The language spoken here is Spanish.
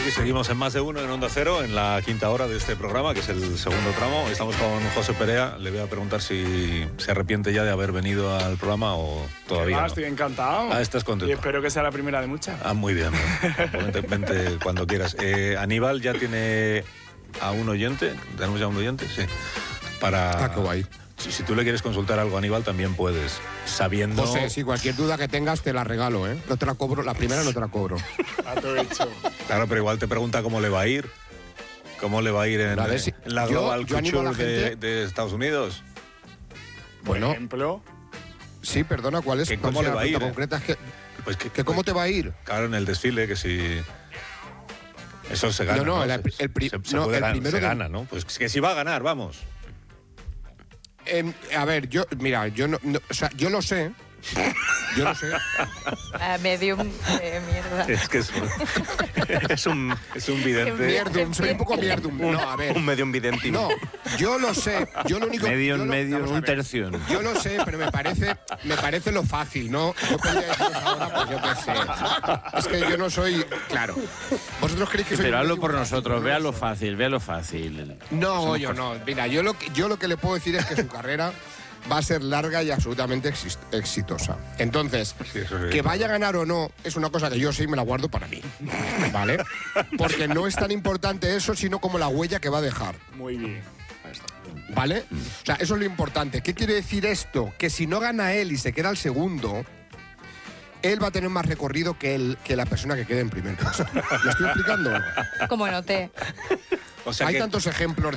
Aquí seguimos en Más de Uno en Onda Cero, en la quinta hora de este programa, que es el segundo tramo. Estamos con José Perea. Le voy a preguntar si se arrepiente ya de haber venido al programa o todavía no. Estoy encantado. Estás contento. Y espero que sea la primera de muchas. Muy bien. Vente cuando quieras. Aníbal ya tiene a un oyente. ¿Tenemos ya un oyente? Sí. Qué guay. Si tú le quieres consultar algo a Aníbal, también puedes, sabiendo... José, si cualquier duda que tengas te la regalo, ¿eh? No te la cobro, la primera no te la cobro. A todo hecho. Claro, pero igual te pregunta cómo le va a ir. ¿Cómo le va a ir en la Global Culture de Estados Unidos? Bueno, por ejemplo... Sí, perdona, ¿cuál es? ¿Cómo le va a ir? Concreta es que, pues ¿cómo te va a ir? Claro, en el desfile, que si... Eso se gana, No, se gana, ¿no? Pues que si va a ganar, vamos. A ver, yo lo sé. Yo lo sé. Medium mierda. Es que es un vidente. Mierdum, soy un poco mierdum. No, a ver. Un medium vidente. No, yo lo sé. Yo lo único un tercio. Yo lo sé, pero me parece lo fácil, ¿no? Yo podría deciros ahora, pues yo qué sé. Es que yo no soy. Claro. Vosotros creéis que soy. Pero hazlo por nosotros, vea lo fácil. No, yo no. Mira, yo lo que le puedo decir es que su carrera va a ser larga y absolutamente exitosa. Entonces, sí, que vaya a ganar o no es una cosa que yo sí me la guardo para mí, ¿vale? Porque no es tan importante eso, sino como la huella que va a dejar. Muy bien. ¿Vale? O sea, eso es lo importante. ¿Qué quiere decir esto? Que si no gana él y se queda el segundo, él va a tener más recorrido que la persona que quede en primer puesto. ¿Lo estoy explicando? Como noté. O sea hay tantos ejemplos